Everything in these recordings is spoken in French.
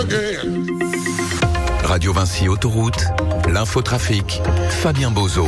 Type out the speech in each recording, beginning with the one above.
Radio Vinci Autoroute, l'infotrafic, Fabien Bozo.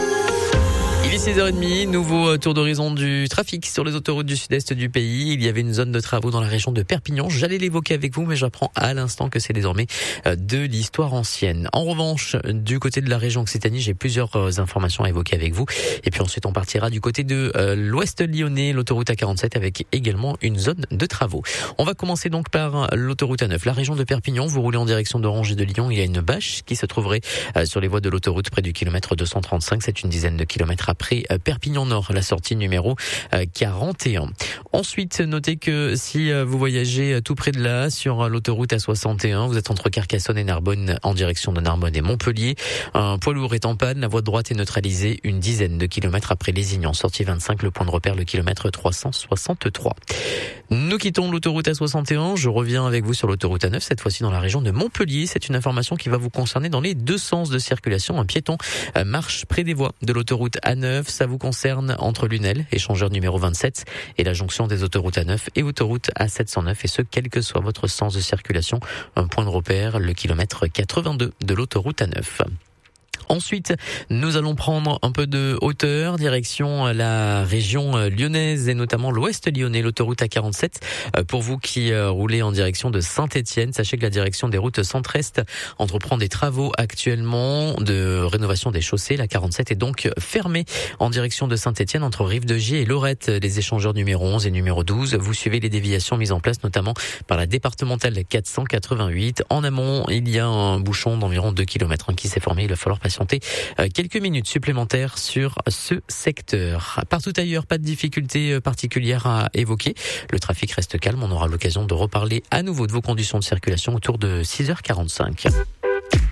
Il est 6h30, nouveau tour d'horizon du trafic sur les autoroutes du sud-est du pays. Il y avait une zone de travaux dans la région de Perpignan. J'allais l'évoquer avec vous, mais j'apprends à l'instant que c'est désormais de l'histoire ancienne. En revanche, du côté de la région Occitanie, j'ai plusieurs informations à évoquer avec vous. Et puis ensuite, on partira du côté de l'ouest lyonnais, l'autoroute A47, avec également une zone de travaux. On va commencer donc par l'autoroute A9. La région de Perpignan, vous roulez en direction d'Orange et de Lyon. Il y a une bâche qui se trouverait sur les voies de l'autoroute près du kilomètre 235. C'est une dizaine de kilomètres après Perpignan Nord, la sortie numéro 41. Ensuite, notez que si vous voyagez tout près de là, sur l'autoroute A61, vous êtes entre Carcassonne et Narbonne, en direction de Narbonne et Montpellier. Un poids lourd est en panne, la voie de droite est neutralisée une dizaine de kilomètres après Lézignan. Sortie 25, le point de repère, le kilomètre 363. Nous quittons l'autoroute A61, je reviens avec vous sur l'autoroute A9, cette fois-ci dans la région de Montpellier. C'est une information qui va vous concerner dans les deux sens de circulation. Un piéton marche près des voies de l'autoroute A9. Ça vous concerne entre Lunel, échangeur numéro 27, et la jonction des autoroutes A9 et autoroute A709, et ce, quel que soit votre sens de circulation. Un point de repère, le kilomètre 82 de l'autoroute A9. Ensuite, nous allons prendre un peu de hauteur, direction la région lyonnaise et notamment l'ouest lyonnais, l'autoroute A47. Pour vous qui roulez en direction de Saint-Étienne, sachez que la direction des routes centre-est entreprend des travaux actuellement de rénovation des chaussées. La 47 est donc fermée en direction de Saint-Étienne entre Rive-de-Gier et Lorette. Les échangeurs numéro 11 et numéro 12. Vous suivez les déviations mises en place notamment par la départementale 488. En amont, il y a un bouchon d'environ 2 km qui s'est formé. Il va falloir patienter quelques minutes supplémentaires sur ce secteur. Partout ailleurs, pas de difficultés particulières à évoquer. Le trafic reste calme. On aura l'occasion de reparler à nouveau de vos conditions de circulation autour de 6h45.